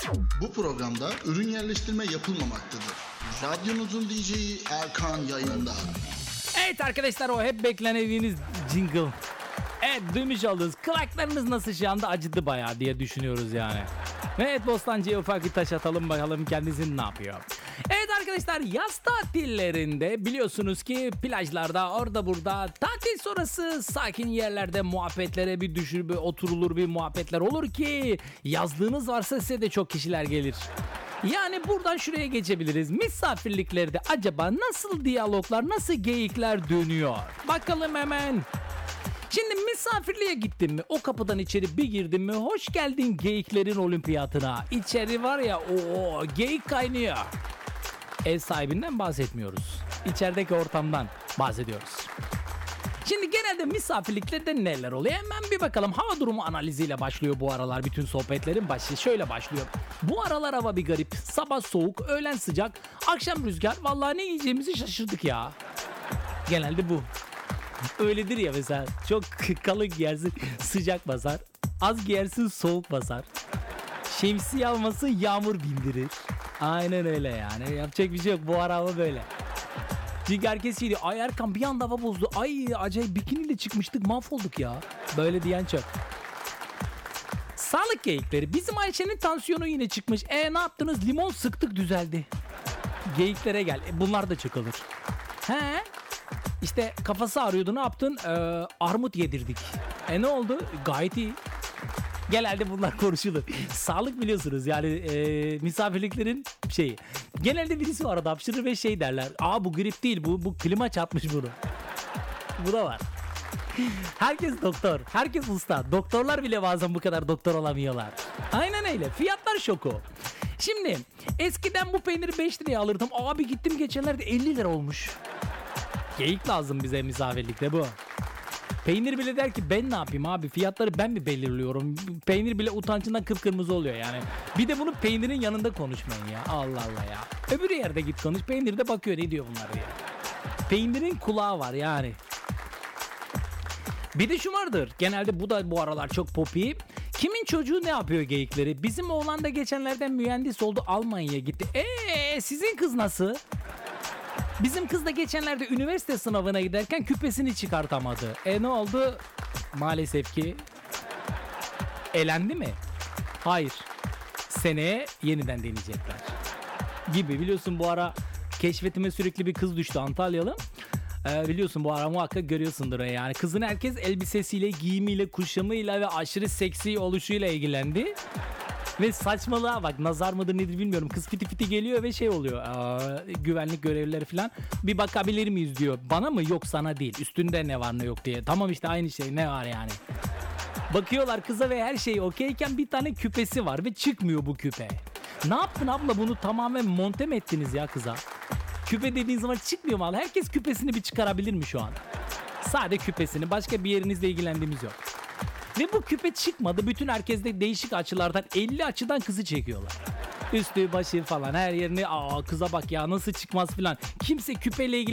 Bu programda ürün yerleştirme yapılmamaktadır. Radyonuzun DJ'i Erkan yayında. Evet arkadaşlar, o hep beklenediğiniz jingle. Evet, duymuş oldunuz. Kulaklarınız nasıl şu anda acıdı bayağı diye düşünüyoruz yani. Evet, Bostancı'ya ufak bir taş atalım bakalım kendisi ne yapıyor. Evet arkadaşlar, yaz tatillerinde biliyorsunuz ki plajlarda orada burada tatil sonrası sakin yerlerde muhabbetlere bir düşür, bir oturulur, bir muhabbetler olur ki yazlığınız varsa size de çok kişiler gelir. Yani buradan şuraya geçebiliriz. Misafirliklerde acaba nasıl diyaloglar, nasıl geyikler dönüyor? Bakalım hemen. Şimdi misafirliğe gittin mi, o kapıdan içeri bir girdin mi, hoş geldin geyiklerin olimpiyatına. İçeri var ya, o geyik kaynıyor. Ev sahibinden bahsetmiyoruz. İçerideki ortamdan bahsediyoruz. Şimdi genelde misafirliklerde neler oluyor? Hemen bir bakalım. Hava durumu analiziyle başlıyor bu aralar bütün sohbetlerin başı. Şöyle başlıyor. Bu aralar hava bir garip. Sabah soğuk, öğlen sıcak, akşam rüzgar. Vallahi ne yiyeceğimizi şaşırdık ya. Genelde bu. Öyledir ya mesela. Çok kalın giyersin, sıcak basar. Az giyersin, soğuk basar. Şemsiye alması yağmur bindirir. Aynen öyle yani. Yapacak bir şey yok. Bu ara hava böyle. Çünkü herkes şey diyor. Ay Erkan, bir anda hava bozdu. Ay acayip bikiniyle çıkmıştık, mahvolduk ya. Böyle diyen çok. Sağlık geyikleri. Bizim Ayşe'nin tansiyonu yine çıkmış. Ne yaptınız? Limon sıktık, düzeldi. Geyiklere gel. Bunlar da çakılır. He? İşte kafası ağrıyordu, ne yaptın? Armut yedirdik. Ne oldu? Gayet iyi. Genelde bunlar konuşulur. Sağlık biliyorsunuz yani misafirliklerin şeyi. Genelde birisi var, hapşırır ve şey derler. Bu grip değil, bu klima çarpmış bunu. Bu da var. Herkes doktor, herkes usta. Doktorlar bile bazen bu kadar doktor olamıyorlar. Aynen öyle. Fiyatlar şoku. Şimdi eskiden bu peyniri 5 liraya alırdım. Abi gittim geçenlerde 50 lira olmuş. Geyik lazım bize misafirlikte bu. Peynir bile der ki ben ne yapayım abi, fiyatları ben mi belirliyorum? Peynir bile utancından kıpkırmızı oluyor yani. Bir de bunu peynirin yanında konuşmayın ya. Allah Allah ya. Öbür yerde git konuş. Peynir de bakıyor, ne diyor bunlar diye. Peynirin kulağı var yani. Bir de şu vardır. Genelde bu da bu aralar çok popi. Kimin çocuğu ne yapıyor geyikleri? Bizim oğlan da geçenlerden mühendis oldu, Almanya'ya gitti. Sizin kız nasıl? Bizim kız da geçenlerde üniversite sınavına giderken küpesini çıkartamadı. Ne oldu? Maalesef ki elendi mi? Hayır. Seneye yeniden deneyecekler. Gibi, biliyorsun bu ara keşfetime sürekli bir kız düştü, Antalyalı. Biliyorsun bu ara muhakkak görüyorsundur yani. Kızın herkes elbisesiyle, giyimiyle, kuşamıyla ve aşırı seksi oluşuyla ilgilendi. Ve saçmalığa bak, nazar mıdır nedir bilmiyorum. Kız fiti fiti geliyor ve şey oluyor. Güvenlik görevlileri falan. Bir bakabilir miyiz diyor. Bana mı? Yok sana değil. Üstünde ne var ne yok diye. Tamam işte aynı şey, ne var yani. Bakıyorlar kıza ve her şey okeyken bir tane küpesi var ve çıkmıyor bu küpe. Ne yaptın abla, bunu tamamen monte mi ettiniz ya kıza? Küpe dediğin zaman çıkmıyor mu? Herkes küpesini bir çıkarabilir mi şu an? Sadece küpesini, başka bir yerinizle ilgilendiğimiz yok. Ve bu küpe çıkmadı. Bütün herkes de değişik açılardan, 50 açıdan kızı çekiyorlar. Üstü başı falan her yerini, kıza bak ya nasıl çıkmaz falan. Kimse küpeyle ilgili